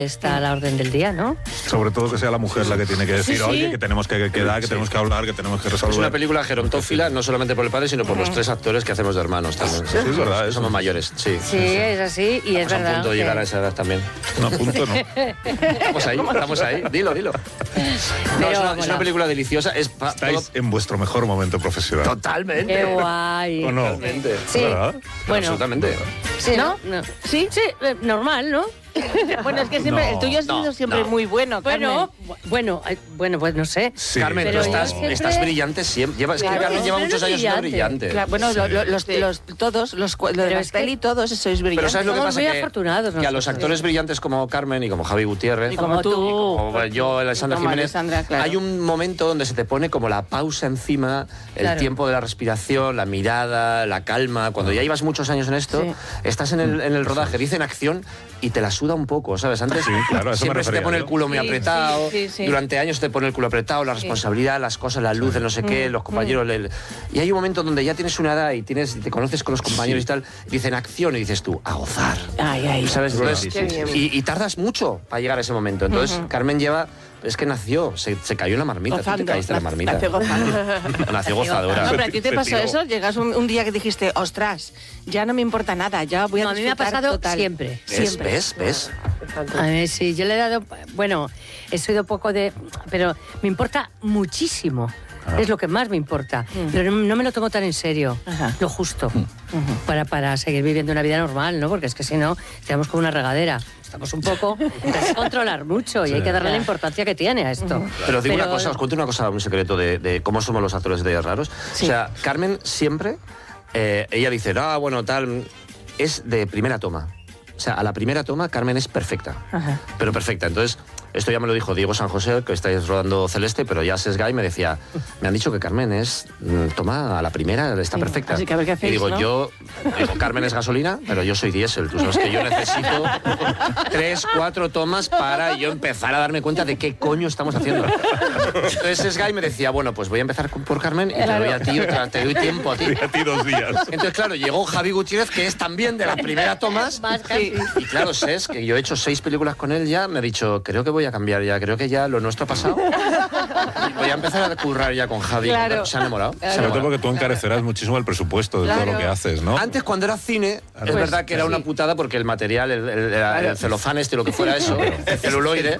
está a la orden del día, ¿no? Sobre todo que sea la mujer la que tiene que decir, oye, que tenemos que quedar, que tenemos que hablar, que tenemos que resolver. Es una película gerontófila, no solamente por el padre, sino por los tres actores que hacemos de hermanos también. Sí, es verdad. Somos mayores, sí. Sí, es así, y es Estamos verdad. a punto de llegar a esa edad también. No, a punto no. Estamos ahí. Dilo. No, es una película deliciosa. Estáis en vuestro mejor momento profesional. Totalmente. Qué guay. ¿O no? Totalmente. Sí, ¿Verdad? bueno. Absolutamente. Sí, ¿No? Sí, normal, ¿no? Bueno, es que siempre, el tuyo ha sido siempre muy bueno, Carmen. Bueno, pues no sé. Sí. Carmen, Pero tú siempre- estás brillante siempre. Es que Claro, Carmen lleva siempre muchos no años siendo brillante. brillante. Claro, bueno, todos, lo de Pero la es que- peli, todos sois Pero brillantes. ¿sabes lo que Somos pasa? muy Que afortunados a los nosotros. actores brillantes como Carmen y como Javi Gutiérrez, Y como tú. como yo, Alessandra Como Jiménez, Alessandra, claro. hay un momento donde se te pone como la pausa encima, el Claro. tiempo de la respiración, la mirada, la calma. Cuando ya llevas muchos años en esto, Sí. estás en el rodaje, dicen acción y te la suda un poco, ¿sabes? Antes Sí, claro, a eso me siempre se te refería pone yo. el culo muy Sí, apretado, sí. durante años te pone el culo apretado, la responsabilidad, las cosas, la luz, el no sé qué, los compañeros. Y hay un momento donde ya tienes una edad y te conoces con los compañeros y tal, dicen acción y dices tú, a gozar. Ay. ¿Sabes? Entonces, Qué bien. y tardas mucho para llegar a ese momento. Entonces, Carmen es que nació, se cayó en la marmita. Tú te Gozando. caíste en la marmita. Nació gozando. Nació gozadora. No, pero a ti te Se pasó tiró. eso, llegas un día que dijiste, ostras, ya no me importa nada, ya voy a No, a mí me ha disfrutar pasado total. siempre. ¿Ves? A ver, sí, yo le he dado, bueno, he sido poco de, pero me importa muchísimo. Es lo que más me importa. Pero no me lo tomo tan en serio, Ajá. lo justo, para seguir viviendo una vida normal, ¿no? Porque es que si no, estamos como una regadera. Estamos un poco, hay que controlar mucho y hay que darle la importancia que tiene a esto. Pero os digo una cosa, os cuento una cosa, un secreto de cómo somos los actores de raros. Sí. O sea, Carmen siempre, ella dice, bueno, tal, es de primera toma. O sea, a la primera toma Carmen es perfecta. Ajá. Pero perfecta. Entonces, esto ya me lo dijo Diego San José, que estáis rodando Celeste, pero ya Sesgay me decía, me han dicho que Carmen es, toma, a la primera está perfecta. Así que a ver qué hacéis, y digo, ¿no? Carmen es gasolina, pero yo soy diésel. Tú sabes que yo necesito 3, 4 tomas para yo empezar a darme cuenta de qué coño estamos haciendo. Entonces Sesgay me decía, bueno, pues voy a empezar por Carmen y te doy a ti te doy tiempo a ti. Y a ti 2 días. Entonces, claro, llegó Javi Gutiérrez, que es también de las primeras tomas. Más casi. Y claro, Ses, que yo he hecho 6 películas con él ya, me ha dicho, creo que voy a cambiar ya, creo que ya lo nuestro ha pasado. Y voy a empezar a currar ya con Javi. Claro. Se ha enamorado. Se ha Sobre todo enamorado. porque tú encarecerás mucerísimo el presupuesto de todo lo que haces, ¿no? Antes, cuando era cine, es verdad que era una putada porque el material, el celofán este, lo que fuera eso, el celuloide.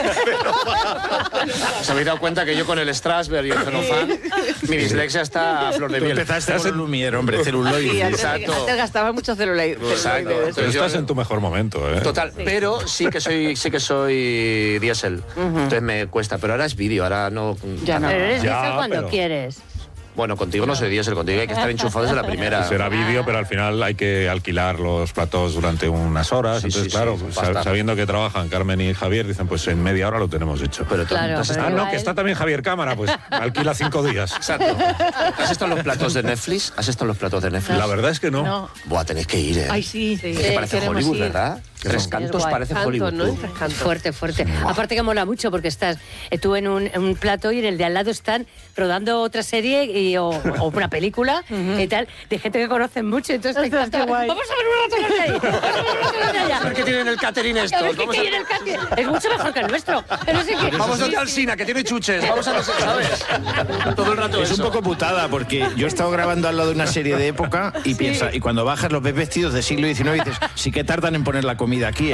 ¿Os habéis dado cuenta que yo con el Strasberg y el celofán, mi dislexia está a flor de Tú miel? empezaste con Lumière, hombre, celuloide. Sí, antes Exacto. gastaba mucho celuloide. Exacto. Pero Entonces yo- estás en tu mejor momento, ¿eh? Total, pero sí que soy diésel. Entonces me cuesta, pero ahora es vídeo, ahora no. Ya no. Pero eres Ya, diésel cuando pero- quieres. Bueno, contigo no soy diésel, contigo hay que estar enchufado desde la primera. Será vídeo, pero al final hay que alquilar los platós durante unas horas. Sí, Entonces, sí, claro, sí, pues, basta. sabiendo que trabajan Carmen y Javier, dicen, pues en media hora lo tenemos hecho. Pero tú- Claro, tú has pero- estado- Ah, no, que está también Javier Cámara, pues alquila 5 días. Exacto. ¿Has estado en los platos de Netflix? ¿Has estado en los platos de Netflix? La verdad es que no. No. Buah, tenéis que ir, ¿eh? Ay, sí. Es que parece queremos Hollywood, ir. ¿verdad? Tres Cantos guay. parece Hollywood. ¿no? tú. Tres Cantos. Fuerte. Aparte que mola mucho porque estás tú en un plato y en el de al lado están rodando otra serie o una película y tal, de gente que conocen mucho. Entonces te Ostras, encanta. qué guay. Vamos a ver un rato de ahí. Vamos a ver un rato de allá. A ver qué tiene en el catering A esto. ver qué hay en el catering. Es mucho mejor que el nuestro. No sé qué. Vamos a Alsina, que tiene chuches. Vamos a no sé, ¿sabes? Todo el rato Es un eso. poco putada porque yo he estado grabando al lado de una serie de época y piensa, y cuando bajas los ves vestidos de siglo XIX y dices, sí que tardan en poner la comida aquí, ¿eh?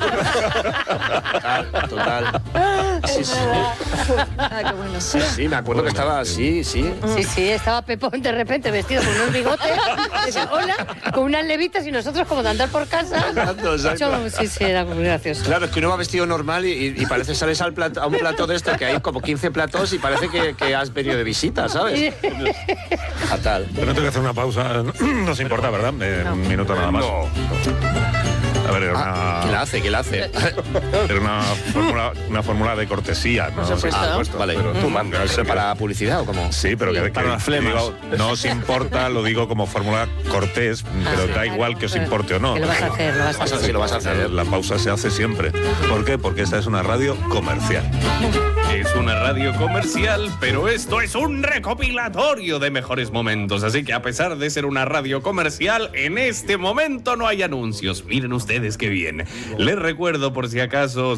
Total. Sí, sí. Ah, qué bueno. Sí, me acuerdo que estaba así, sí. Sí, estaba Pepón de repente vestido con unos bigotes, decía, hola, con unas levitas y nosotros como de andar por casa. Exacto. Sí, era muy gracioso. Claro, es que uno va vestido normal y parece sales a un plato de esto que hay como 15 platos y parece que has venido de visita, ¿sabes? Fatal. Pero no tengo que hacer una pausa. No se importa, ¿verdad? Un minuto nada más. A ver, era ¿Qué la hace? ¿Qué la hace? una fórmula de cortesía, ¿no? Por supuesto. Vale. Pero tú mandas. ¿Pero para publicidad o cómo? Sí, pero que Para las flemas. digo, no os importa, lo digo como fórmula cortés, pero sí, da igual que os importe o no. Que lo vas a hacer, lo vas a hacer. Sí, lo vas a hacer. La pausa se hace siempre. ¿Por qué? Porque esta es una radio comercial. Es una radio comercial, pero esto es un recopilatorio de mejores momentos. Así que a pesar de ser una radio comercial, en este momento no hay anuncios. Miren ustedes ustedes, qué bien. Les recuerdo, por si acaso